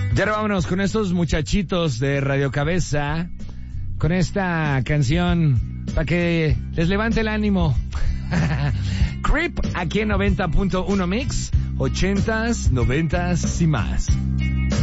Ya ahora vámonos con estos muchachitos de Radio Cabeza, con esta canción para que les levante el ánimo. Creep aquí en 90.1 Mix, 80s, 90s y más.